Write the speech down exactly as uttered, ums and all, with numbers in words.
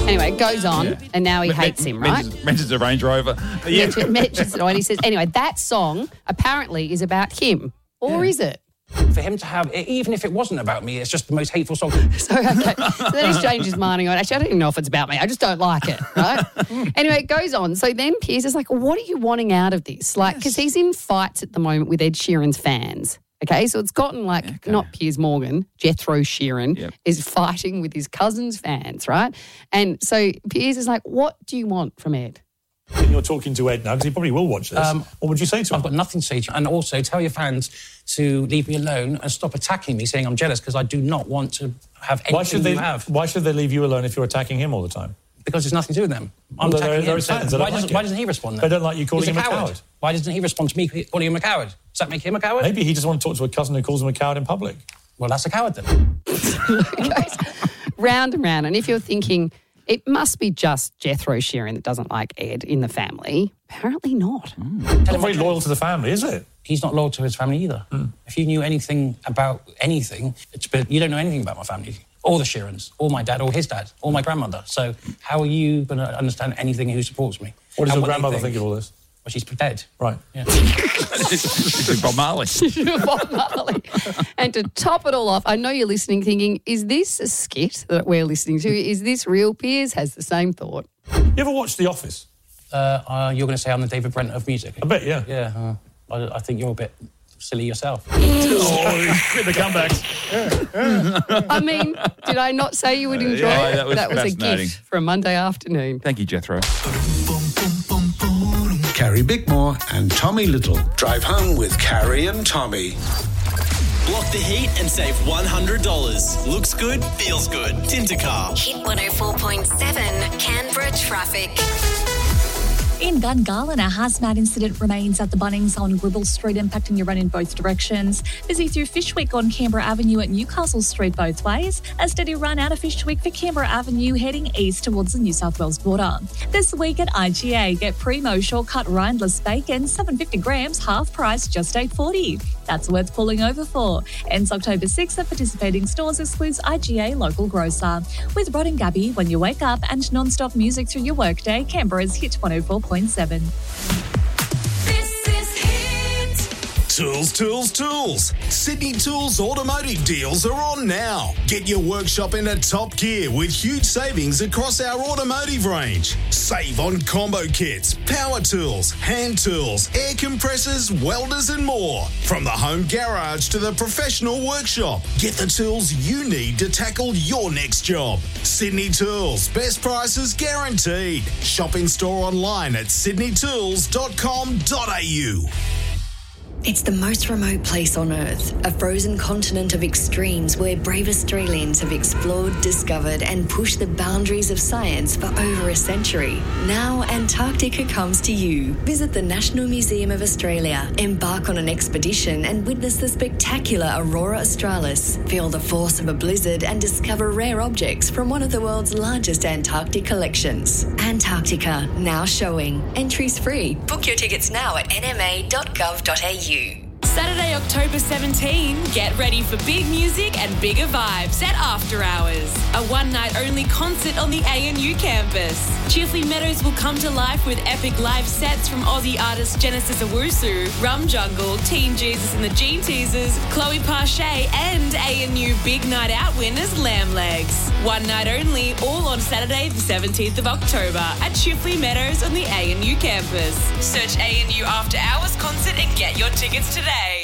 Anyway, it goes on, Yeah. and now he Men- hates him, right? Mentions, mentions a Range Rover. Yeah. Mentions, mentions it, and he says, anyway, that song apparently is about him. Or is it? For him to have, even if it wasn't about me, it's just the most hateful song. So, okay. So then he's changed his mind and gone, actually, I don't even know if it's about me. I just don't like it, right? Anyway, it goes on. So then Piers is like, what are you wanting out of this? Like, because he's in fights at the moment with Ed Sheeran's fans. Okay, so it's gotten like, Okay. not Piers Morgan, Jethro Sheeran Yep. is fighting with his cousin's fans, right? And so Piers is like, what do you want from Ed? When you're talking to Ed now, because he probably will watch this, Um, what would you say to him? I've got nothing to say to you. And also tell your fans to leave me alone and stop attacking me, saying I'm jealous, because I do not want to have anything Why should they you have. Why should they leave you alone if you're attacking him all the time? Because there's nothing to do with them. I'm Well, attacking they're- him. they're his so fans. They why, don't doesn't, like why it. doesn't he respond then? They don't like you calling He's him a coward. coward. Why doesn't he respond to me calling him a coward? Does that make him a coward? Maybe he just wants to talk to a cousin who calls him a coward in public. Well, that's a coward then. It goes round and round. And if you're thinking, it must be just Jethro Sheeran that doesn't like Ed in the family, apparently not. Not very loyal to the family, is it? He's not loyal to his family either. Hmm. If you knew anything about anything, it's, but you don't know anything about my family. Or the Sheerans, or my dad, or his dad, or my grandmother. So how are you going to understand anything who supports me? What does And your they grandmother think of all this? Well, she's dead. Right. Yeah. This is Bob Marley. Bob Marley. And to top it all off, I know you're listening thinking, is this a skit that we're listening to? Is this real? Piers has the same thought. You ever watch The Office? Uh, uh, you're going to say I'm the David Brent of music? I bet, yeah. Yeah. Uh, I, I think you're a bit silly yourself. Oh, the comebacks. I mean, did I not say you would enjoy yeah, it? that was a fascinating. gift for a Monday afternoon. Thank you, Jethro. Carrie Bickmore and Tommy Little. Drive home with Carrie and Tommy. Block the heat and save one hundred dollars. Looks good, feels good. Tintercar. Hit one oh four point seven, Canberra traffic. In Gungahlin, a hazmat incident remains at the Bunnings on Gribble Street, impacting your run in both directions. Busy through Fishwick on Canberra Avenue at Newcastle Street both ways. A steady run out of Fishwick for Canberra Avenue heading east towards the New South Wales border. This week at I G A, get Primo shortcut rindless bacon, seven hundred fifty grams, half price, just eight forty. That's worth pulling over for. Ends October sixth at participating stores, excludes I G A local grocer. With Rod and Gabby, when you wake up, and non-stop music through your workday, Canberra's Hit one oh four point seven. This is Hit. Tools, tools, tools. Sydney Tools automotive deals are on now. Get your workshop in a top gear with huge savings across our automotive range. Save on combo kits, power tools, hand tools, air compressors, welders and more. From the home garage to the professional workshop, get the tools you need to tackle your next job. Sydney Tools, best prices guaranteed. Shop in store online at sydney tools dot com dot a u. It's the most remote place on Earth, a frozen continent of extremes where brave Australians have explored, discovered and pushed the boundaries of science for over a century. Now Antarctica comes to you. Visit the National Museum of Australia, embark on an expedition and witness the spectacular Aurora Australis. Feel the force of a blizzard and discover rare objects from one of the world's largest Antarctic collections. Antarctica, now showing. Entries free. Book your tickets now at n m a dot gov dot a u. Saturday, October seventeenth, get ready for big music and bigger vibes at After Hours, a one-night-only concert on the A N U campus. Chifley Meadows will come to life with epic live sets from Aussie artists Genesis Owusu, Rum Jungle, Teen Jesus and the Gene Teasers, Chloe Parche and A N U Big Night Out winners Lamb Legs. One night only, all on Saturday the seventeenth of October at Chifley Meadows on the A N U campus. Search A N U After Hours concert and get your tickets today.